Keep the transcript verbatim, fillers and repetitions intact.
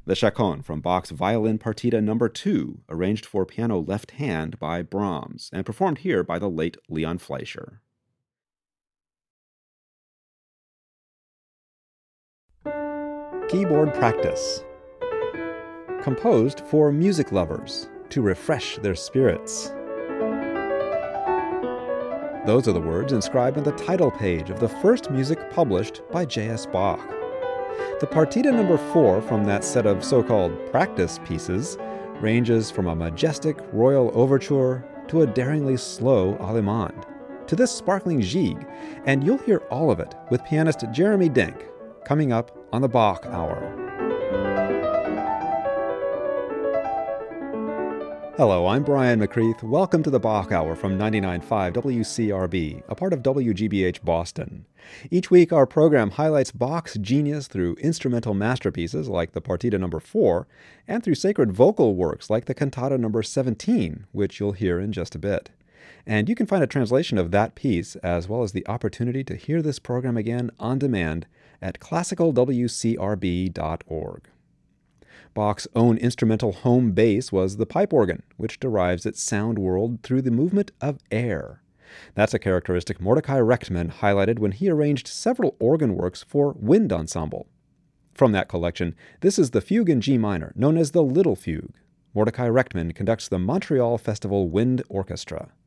the Chaconne from Bach's Violin Partita Number two, arranged for piano left hand by Brahms, and performed here by the late Leon Fleischer. Keyboard Practice. Composed for music lovers, to refresh their spirits. Those are the words inscribed on the title page of the first music published by J S Bach. The Partita Number four from that set of so-called practice pieces ranges from a majestic royal overture to a daringly slow allemande, to this sparkling gigue, and you'll hear all of it with pianist Jeremy Denk coming up on the Bach Hour. Hello, I'm Brian McCreath. Welcome to the Bach Hour from ninety-nine point five W C R B, a part of W G B H Boston. Each week, our program highlights Bach's genius through instrumental masterpieces like the Partita Number four, and through sacred vocal works like the Cantata Number seventeen, which you'll hear in just a bit. And you can find a translation of that piece, as well as the opportunity to hear this program again on demand at classical w c r b dot org. Bach's own instrumental home base was the pipe organ, which derives its sound world through the movement of air. That's a characteristic Mordecai Rechtman highlighted when he arranged several organ works for wind ensemble. From that collection, this is the fugue in G minor, known as the Little Fugue. Mordecai Rechtman conducts the Montreal Festival Wind Orchestra.